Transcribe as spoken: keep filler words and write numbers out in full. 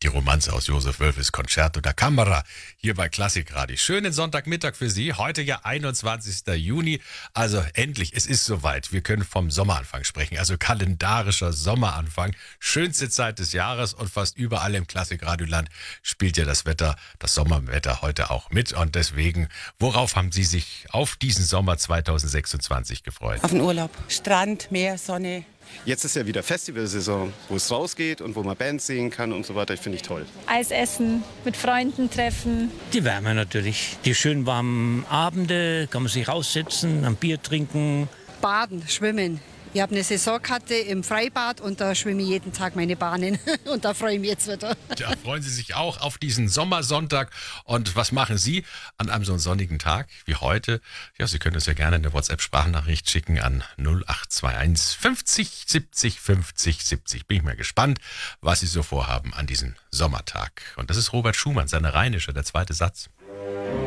Die Romanze aus Josef Wölfels Concerto da Camera hier bei Klassikradio. Schönen Sonntagmittag für Sie. Heute ja einundzwanzigster Juni. Also endlich, es ist soweit. Wir können vom Sommeranfang sprechen. Also kalendarischer Sommeranfang. Schönste Zeit des Jahres und fast überall im Klassikradioland spielt ja das Wetter, das Sommerwetter heute auch mit. Und deswegen, worauf haben Sie sich auf diesen Sommer zweitausendsechsundzwanzig gefreut? Auf den Urlaub. Strand, Meer, Sonne. Jetzt ist ja wieder Festivalsaison, wo es rausgeht und wo man Bands sehen kann und so weiter. Finde ich toll. Eis essen, mit Freunden treffen. Die Wärme natürlich. Die schön warmen Abende, kann man sich raussetzen, ein Bier trinken. Baden, schwimmen. Ich habe eine Saisonkarte im Freibad und da schwimme ich jeden Tag meine Bahnen. Und da freue ich mich jetzt wieder. Da freuen Sie sich auch auf diesen Sommersonntag. Und was machen Sie an einem so einen sonnigen Tag wie heute? Ja, Sie können uns ja gerne eine WhatsApp-Sprachnachricht schicken an null acht zwei eins fünfzig siebzig fünfzig siebzig. Bin ich mal gespannt, was Sie so vorhaben an diesem Sommertag. Und das ist Robert Schumann, seine Rheinische, der zweite Satz.